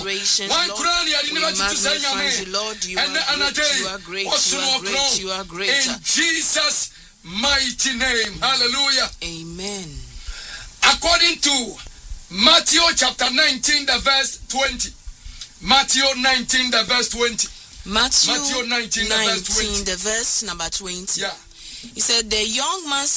generations, Lord. We magnify you, Lord. You are great. You are great. You are great. In Jesus' mighty name. Hallelujah. Amen. According to Matthew chapter 19, the verse 20. Matthew 19, the verse 20. Matthew 19, the verse number 20. Yeah. He said, the young man